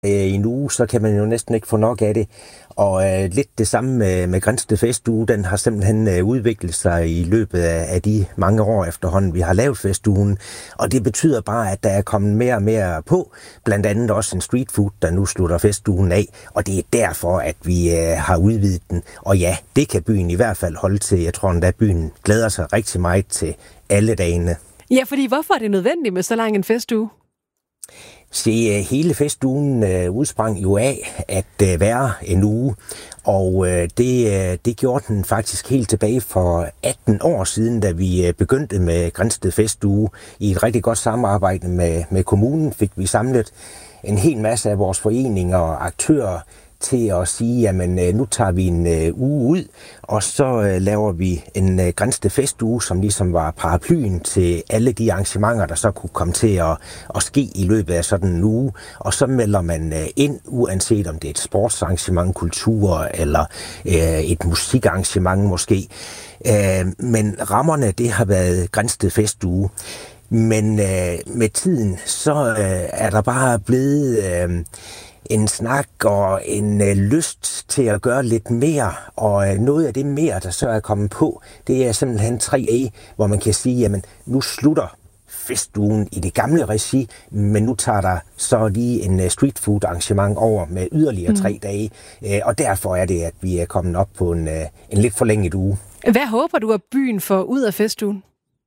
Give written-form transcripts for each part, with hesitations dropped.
i en uge, så kan man jo næsten ikke få nok af det. Og lidt det samme med Grindsted Festuge, den har simpelthen udviklet sig i løbet af de mange år efterhånden, vi har lavet festugen. Og det betyder bare, at der er kommet mere og mere på, blandt andet også en street food, der nu slutter festugen af. Og det er derfor, at vi har udvidet den. Og ja, det kan byen i hvert fald holde til. Jeg tror at byen glæder sig rigtig meget til alle dagene. Ja, fordi hvorfor er det nødvendigt med så lang en festuge? Se, hele festugen udsprang jo af at være en uge, og det gjorde den faktisk helt tilbage for 18 år siden, da vi begyndte med Grindsted Festuge. I et rigtig godt samarbejde med kommunen fik vi samlet en hel masse af vores foreninger og aktører til at sige, jamen nu tager vi en uge ud, og så laver vi en Grindsted Festuge, som ligesom var paraplyen til alle de arrangementer, der så kunne komme til at ske i løbet af sådan en uge. Og så melder man ind, uanset om det er et sportsarrangement, kultur eller et musikarrangement måske. Men rammerne, det har været Grindsted Festuge. Men med tiden, så er der bare blevet en snak og en lyst til at gøre lidt mere, og noget af det mere, der så er kommet på, det er simpelthen 3A, hvor man kan sige, jamen nu slutter festugen i det gamle regi, men nu tager der så lige en street food arrangement over med yderligere 3 dage, og derfor er det, at vi er kommet op på en lidt forlænget uge. Hvad håber du, at byen får ud af festugen?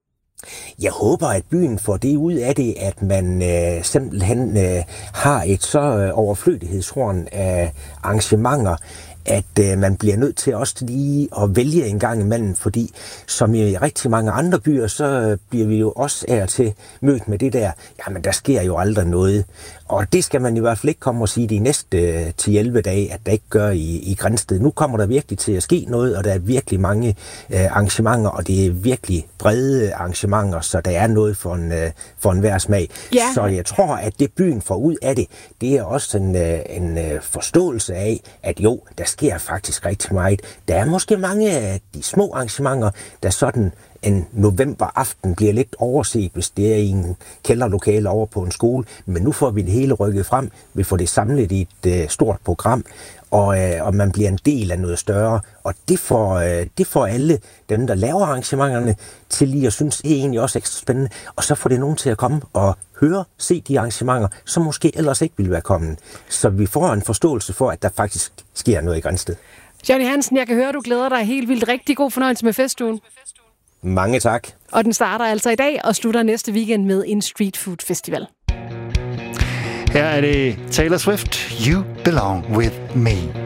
Jeg håber, at byen får det ud af det, at man simpelthen har et så overflødighedshorn af arrangementer, at man bliver nødt til også lige at vælge en gang imellem, fordi som i rigtig mange andre byer, så bliver vi jo også af og til mødt med det der, jamen der sker jo aldrig noget. Og det skal man i hvert fald ikke komme og sige de næste 10-11 dage, at der ikke gør i Grindsted. Nu kommer der virkelig til at ske noget, og der er virkelig mange arrangementer, og det er virkelig brede arrangementer, så der er noget for enhver smag. Ja. Så jeg tror, at det byen får ud af det, det er også en forståelse af, at jo, der sker faktisk rigtig meget. Der er måske mange af de små arrangementer, der sådan en novemberaften bliver lidt overset, hvis det er i en kælderlokale over på en skole. Men nu får vi det hele rykket frem. Vi får det samlet i et stort program, og man bliver en del af noget større. Og det får alle dem, der laver arrangementerne, til lige at synes, det er egentlig også ekstra spændende. Og så får det nogen til at komme og høre, se de arrangementer, som måske ellers ikke ville være kommet. Så vi får en forståelse for, at der faktisk sker noget i Grindsted. Johnny Hansen, jeg kan høre, du glæder dig helt vildt. Rigtig god fornøjelse med festugen. Mange tak. Og den starter altså i dag og slutter næste weekend med en street food festival. Her er det Taylor Swift, You Belong With Me.